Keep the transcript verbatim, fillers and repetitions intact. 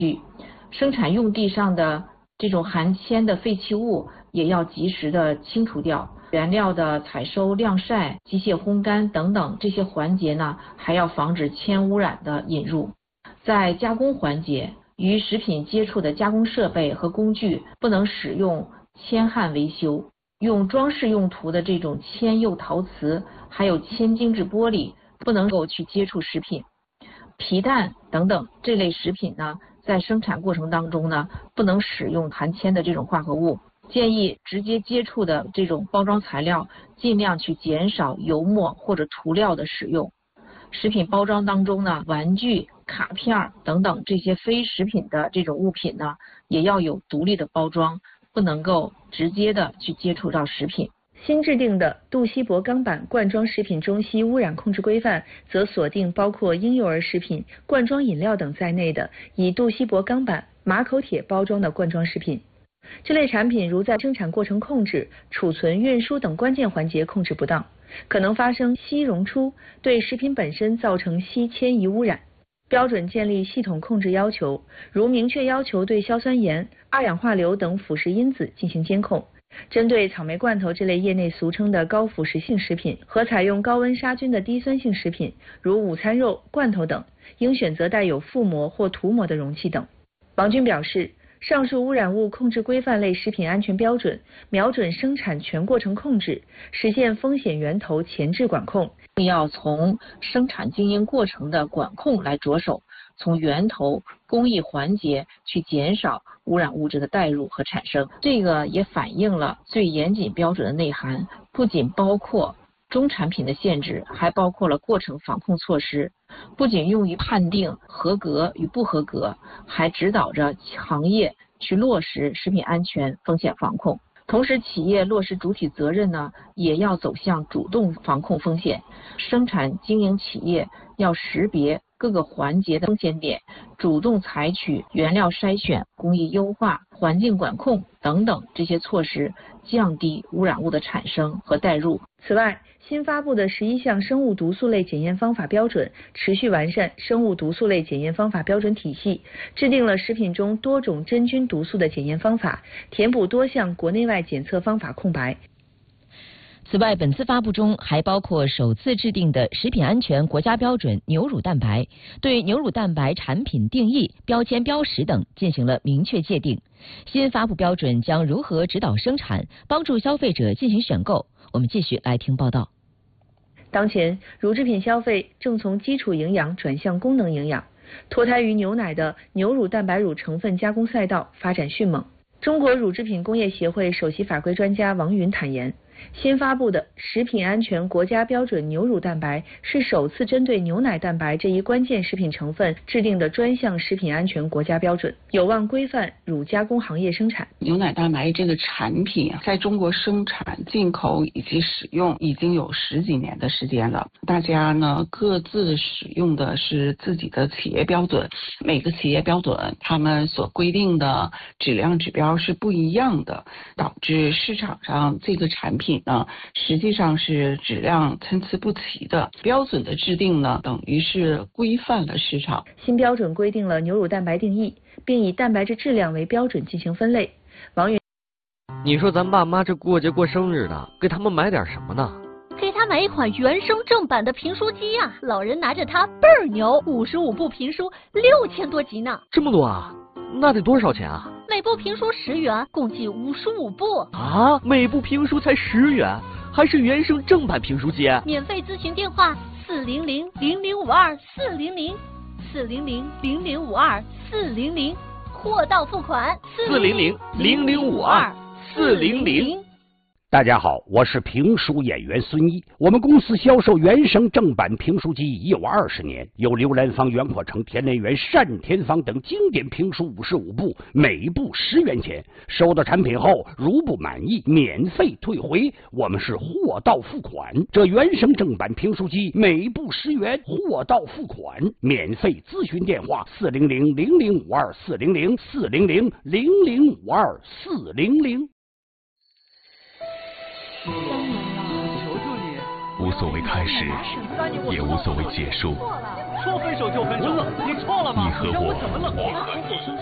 生产用地上的这种含铅的废弃物也要及时的清除掉。原料的采收、晾晒、机械烘干等等这些环节呢，还要防止铅污染的引入。在加工环节，与食品接触的加工设备和工具不能使用铅焊维修，用装饰用途的这种铅釉陶瓷还有铅精制玻璃不能够去接触食品。皮蛋等等这类食品呢，在生产过程当中呢，不能使用含铅的这种化合物。建议直接接触的这种包装材料尽量去减少油墨或者涂料的使用。食品包装当中呢，玩具、卡片等等这些非食品的这种物品呢，也要有独立的包装，不能够直接的去接触到食品。 新制定的杜锡箔钢板罐装食品中西污染控制规范则锁定包括婴幼儿食品、罐装饮料等在内的以杜锡箔钢板、马口铁包装的罐装食品。这类产品如在生产过程控制、储存、运输等关键环节控制不当，可能发生烯溶出，对食品本身造成烯铅仪污染。标准建立系统控制要求，如明确要求对硝酸盐、二氧化硫等腐蚀因子进行监控。针对草莓罐头这类业内俗称的高腐蚀性食品和采用高温杀菌的低酸性食品，如午餐肉、罐头等，应选择带有覆膜或涂膜的容器等。王军表示，上述污染物控制规范类食品安全标准瞄准生产全过程控制，实现风险源头前置管控。 要从生产经营过程的管控来着手，从源头工艺环节去减少污染物质的带入和产生。这个也反映了最严谨标准的内涵，不仅包括中产品的限制，还包括了过程防控措施，不仅用于判定合格与不合格，还指导着行业去落实食品安全风险防控。同时，企业落实主体责任呢，也要走向主动防控风险。生产经营企业要识别各个环节的风险点，主动采取原料筛选、工艺优化、环境管控等等这些措施，降低污染物的产生和带入。 此外，新发布的十一项生物毒素类检验方法标准，持续完善生物毒素类检验方法标准体系，制定了食品中多种真菌毒素的检验方法，填补多项国内外检测方法空白。 此外，本次发布中还包括首次制定的食品安全国家标准牛乳蛋白，对牛乳蛋白产品定义、标签标识等进行了明确界定。新发布标准将如何指导生产，帮助消费者进行选购？我们继续来听报道。 当前，乳制品消费正从基础营养转向功能营养，脱胎于牛奶的牛乳蛋白乳成分加工赛道发展迅猛。中国乳制品工业协会首席法规专家王云坦言，新发布的食品安全国家标准牛乳蛋白是首次针对牛奶蛋白这一关键食品成分制定的专项食品安全国家标准，有望规范乳加工行业生产。 牛奶蛋白这个产品在中国生产、进口以及使用已经有十几年的时间了，大家呢各自使用的是自己的企业标准，每个企业标准他们所规定的质量指标是不一样的，导致市场上这个产品呢，实际上是质量参差不齐的。标准的制定呢，等于是规范了市场。 新标准规定了牛乳蛋白定义，并以蛋白质质量为标准进行分类。王云， 你说咱爸妈这过节过生日的，给他们买点什么呢？ 给他买一款原声正版的评书机呀、啊，老人拿着它倍儿牛，五十五部评书，六千多集呢。 这么多啊？那得多少钱啊？ 每部评书十元，共计五十五部啊！每部评书才十元，还是原声正版评书机。 免费咨询电话：四零零零零五二四零零四零零零零五二四零零，货到付款。 四零零零零五二四零零。 大家好，我是评书演员孙一。我们公司销售原声正版评书机已有二十年，有刘兰芳、袁阔成、田连元、单田芳等经典评书五十五部，每部十元钱。收到产品后，如不满意，免费退回。我们是货到付款。这原声正版评书机每部十元，货到付款，免费咨询电话：四零零零零五二四零零四零零零零五二四零零。 三年了，求求你， 无所谓开始，也无所谓结束。 说分手就分手，你错了吗？ 你和我，